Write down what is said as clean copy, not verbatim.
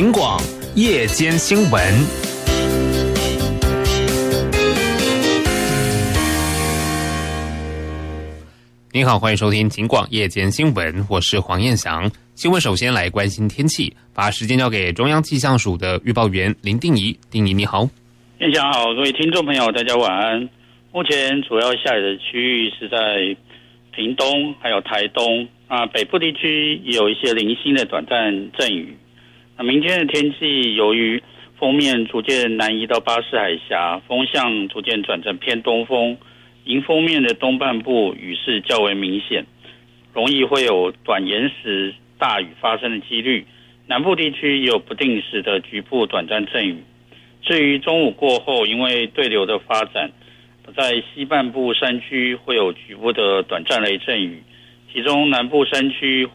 警广夜间新闻。您好，欢迎收听警广夜间新闻，我是黄彦翔。新闻首先来关心天气，把时间交给中央气象署的预报员林定仪。定仪你好。 彦翔好，各位听众朋友大家晚安。目前主要下雨的区域是在屏东还有台东，北部地区也有一些零星的短暂阵雨。明天的天气由于锋面逐渐南移到巴士海峡，风向逐渐转成偏东风，迎风面的东半部雨势较为明显，容易会有短延时大雨发生的几率。南部地区也有不定时的局部短暂阵雨。至于中午过后，因为对流的发展，在西半部山区会有局部的短暂雷阵雨，其中南部山区